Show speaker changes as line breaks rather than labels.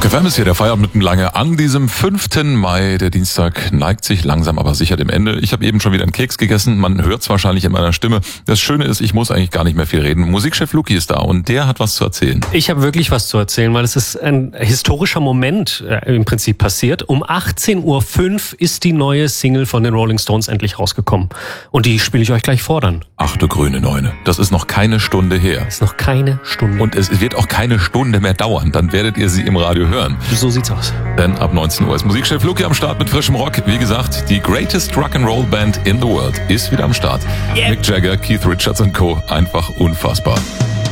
Rock FM ist hier der Feierabend mit dem Lange an diesem 5. Mai. Der Dienstag neigt sich langsam aber sicher dem Ende. Ich habe eben schon wieder einen Keks gegessen. Man hört es wahrscheinlich in meiner Stimme. Das Schöne ist, ich muss eigentlich gar nicht mehr viel reden. Musikchef Luki ist da und der hat was zu erzählen.
Ich habe wirklich was zu erzählen, weil es ist ein historischer Moment im Prinzip passiert. Um 18:05 Uhr ist die neue Single von den Rolling Stones endlich rausgekommen. Und die spiele ich euch gleich vor dann.
Ach du grüne Neune, das ist noch keine Stunde her.
Ist noch keine Stunde.
Und es wird auch keine Stunde mehr dauern. Dann werdet ihr sie im Radio hören.
So sieht's aus.
Denn ab 19 Uhr ist Musikchef Luki am Start mit frischem Rock. Wie gesagt, die greatest Rock'n'Roll Band in the world ist wieder am Start. Yeah. Mick Jagger, Keith Richards und Co. Einfach unfassbar.